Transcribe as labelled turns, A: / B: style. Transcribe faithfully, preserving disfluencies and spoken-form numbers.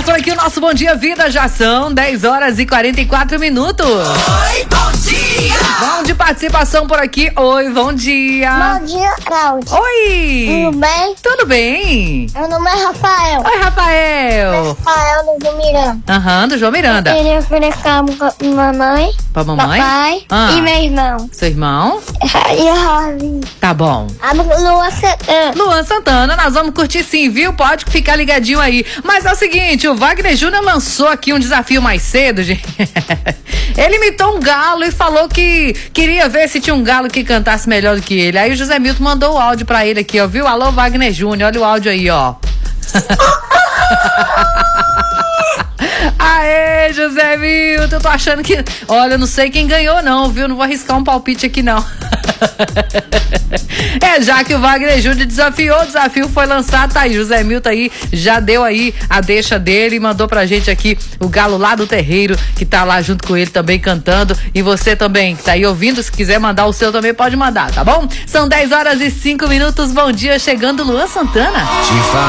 A: por aqui o nosso Bom Dia Vida, já são dez horas e quarenta e quatro minutos.
B: Oi, bom dia!
A: Bom de participação por aqui. Oi, bom dia.
C: Bom dia, Cláudia.
A: Oi.
C: Tudo bem?
A: Tudo bem?
C: Meu nome é Rafael.
A: Oi, Rafael.
C: Rafael do Miranda.
A: Aham, do João Miranda.
C: Eu queria oferecer algo pra mamãe,
A: Pra mamãe?
C: papai
A: Ah.
C: e meu irmão.
A: Seu irmão?
C: E a Ravi.
A: Tá bom.
C: A Lua Santana.
A: Luan Santana, nós vamos curtir sim, viu? Pode ficar ligadinho aí. Mas é o seguinte, o Wagner Júnior lançou aqui um desafio mais cedo, gente. Ele imitou um galo e falou que queria ver se tinha um galo que cantasse melhor do que ele. Aí o José Milton mandou o áudio pra ele aqui, ó, viu? Alô, Wagner Júnior, olha o áudio aí, ó. Aê, José Milton, eu tô achando que... Olha, eu não sei quem ganhou não, viu? Não vou arriscar um palpite aqui não. É, já que o Wagner Júnior desafiou, o desafio foi lançado, tá aí, José Milton aí, já deu aí a deixa dele e mandou pra gente aqui o galo lá do terreiro, que tá lá junto com ele também cantando, e você também, que tá aí ouvindo, se quiser mandar o seu também pode mandar, tá bom? São dez horas e cinco minutos, bom dia, chegando Luan Santana.